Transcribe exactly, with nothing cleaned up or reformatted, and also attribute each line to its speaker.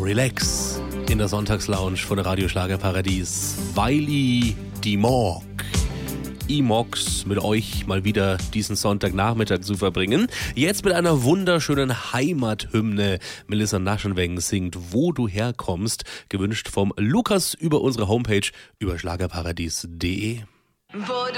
Speaker 1: Relax in der Sonntagslounge von der Radio Schlagerparadies. Wiley Demog. E-Mox mit euch mal wieder diesen Sonntagnachmittag zu verbringen. Jetzt mit einer wunderschönen Heimathymne. Melissa Naschenweng singt Wo du herkommst, gewünscht vom Lukas über unsere Homepage über schlagerparadies punkt de.